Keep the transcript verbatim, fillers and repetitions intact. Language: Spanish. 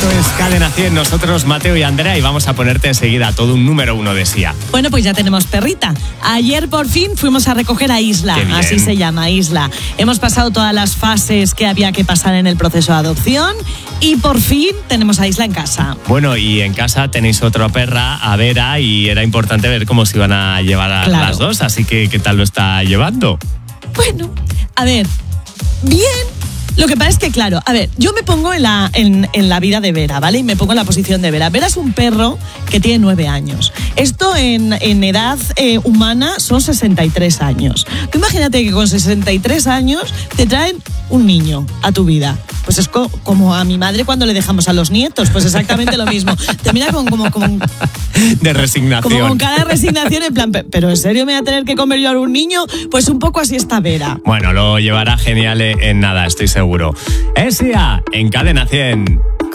Esto es Cadena cien, nosotros Mateo y Andrea, y vamos a ponerte enseguida todo un número uno de S I A. Bueno, pues ya tenemos perrita. Ayer por fin fuimos a recoger a Isla, así se llama, Isla. Hemos pasado todas las fases que había que pasar en el proceso de adopción y por fin tenemos a Isla en casa. Bueno, y en casa tenéis otra perra, a Vera, y era importante ver cómo se iban a llevar a Claro. las dos, así que ¿qué tal lo está llevando? Bueno, a ver, bien. Lo que pasa es que, claro, a ver, yo me pongo en la, en, en la vida de Vera, ¿vale? Y me pongo en la posición de Vera. Vera es un perro que tiene nueve años. Esto en, en edad eh, humana son sesenta y tres años. Tú imagínate que con sesenta y tres años te traen un niño a tu vida. Pues es co- como a mi madre cuando le dejamos a los nietos, pues exactamente lo mismo. Te mira con, como, como, De resignación. como con cara de resignación, en plan, ¿pero en serio me voy a tener que comer yo a un niño? Pues un poco así está Vera. Bueno, lo llevará genial en nada, estoy seguro. S I A en Cadena cien.